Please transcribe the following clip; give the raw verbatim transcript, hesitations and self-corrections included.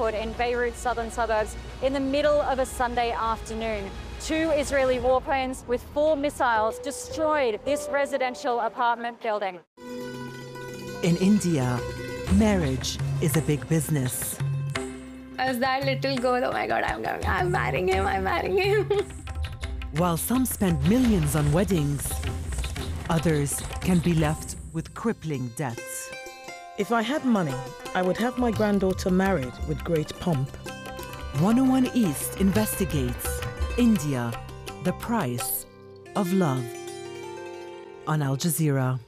neighbourhood in Beirut's southern suburbs in the middle of a Sunday afternoon. Two Israeli warplanes with four missiles destroyed this residential apartment building. In India, marriage is a big business. As that little girl, oh my God, I'm going, I'm marrying him, I'm marrying him. While some spend millions on weddings, others can be left with crippling debts. If I had money, I would have my granddaughter married with great pomp. one oh one East investigates India, the price of love on Al Jazeera.